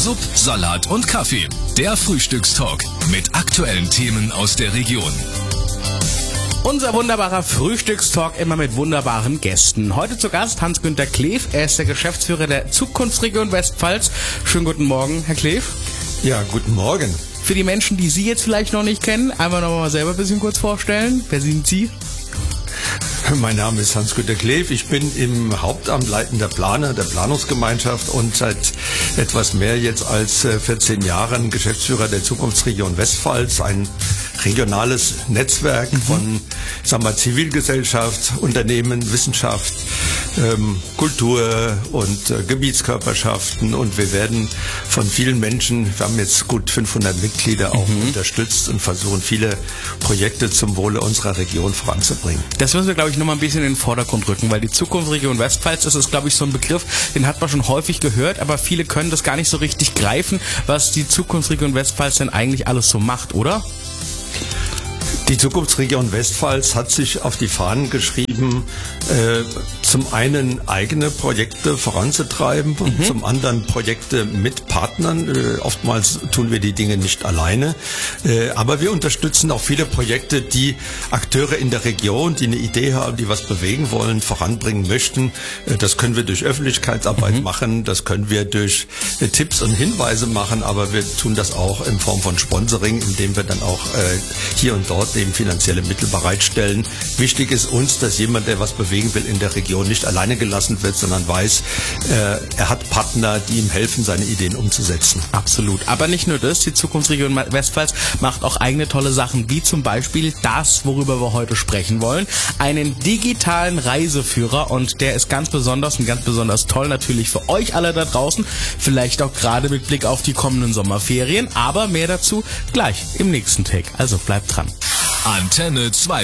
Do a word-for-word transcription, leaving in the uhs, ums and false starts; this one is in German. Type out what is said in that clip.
Sub, Salat und Kaffee. Der Frühstückstalk mit aktuellen Themen aus der Region. Unser wunderbarer Frühstückstalk immer mit wunderbaren Gästen. Heute zu Gast Hans-Günter Kleef. Er ist der Geschäftsführer der Zukunftsregion Westpfalz. Schönen guten Morgen, Herr Kleef. Ja, guten Morgen. Für die Menschen, die Sie jetzt vielleicht noch nicht kennen, einfach noch mal selber ein bisschen kurz vorstellen. Wer sind Sie? Mein Name ist Hans-Günter Kleef. Ich bin im Hauptamt leitender Planer der Planungsgemeinschaft und seit etwas mehr jetzt als vierzehn Jahren Geschäftsführer der Zukunftsregion Westpfalz, ein regionales Netzwerk mhm. von sagen wir, Zivilgesellschaft, Unternehmen, Wissenschaft, ähm, Kultur und äh, Gebietskörperschaften, und wir werden von vielen Menschen, wir haben jetzt gut fünfhundert Mitglieder, auch mhm. unterstützt und versuchen viele Projekte zum Wohle unserer Region voranzubringen. Das müssen wir, glaube ich, noch mal ein bisschen in den Vordergrund rücken, weil die Zukunftsregion Westpfalz, das ist, glaube ich, so ein Begriff, den hat man schon häufig gehört, aber viele können das gar nicht so richtig greifen, was die Zukunftsregion Westpfalz denn eigentlich alles so macht, oder? Die Zukunftsregion Westpfalz hat sich auf die Fahnen geschrieben, äh, zum einen eigene Projekte voranzutreiben und mhm. zum anderen Projekte mit Partnern. Äh, oftmals tun wir die Dinge nicht alleine, äh, aber wir unterstützen auch viele Projekte, die Akteure in der Region, die eine Idee haben, die was bewegen wollen, voranbringen möchten. Äh, das können wir durch Öffentlichkeitsarbeit mhm. machen, das können wir durch äh, Tipps und Hinweise machen, aber wir tun das auch in Form von Sponsoring, indem wir dann auch äh, hier und dort eben finanzielle Mittel bereitstellen. Wichtig ist uns, dass jemand, der was bewegen will in der Region, nicht alleine gelassen wird, sondern weiß, äh, er hat Partner, die ihm helfen, seine Ideen umzusetzen. Absolut. Aber nicht nur das, die Zukunftsregion Westpfalz macht auch eigene tolle Sachen, wie zum Beispiel das, worüber wir heute sprechen wollen, einen digitalen Reiseführer, und der ist ganz besonders und ganz besonders toll natürlich für euch alle da draußen, vielleicht auch gerade mit Blick auf die kommenden Sommerferien, aber mehr dazu gleich im nächsten Take. Also bleibt dran. Antenne zwei.